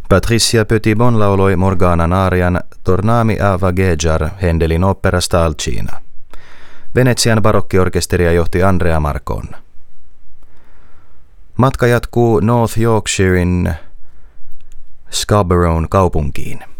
Patricia Petitbon lauloi Morgana Narian Tornami a vagheggiar Händelin oopperasta Alcina. Venetsian barokkiorkesteria johti Andrea Marcon. Matka jatkuu North Yorkshiren Scarboroughn kaupunkiin.